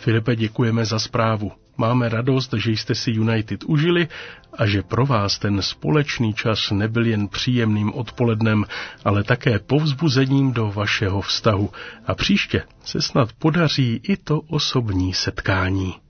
Filipe, děkujeme za zprávu. Máme radost, že jste si United užili a že pro vás ten společný čas nebyl jen příjemným odpolednem, ale také povzbuzením do vašeho vztahu. A příště se snad podaří i to osobní setkání.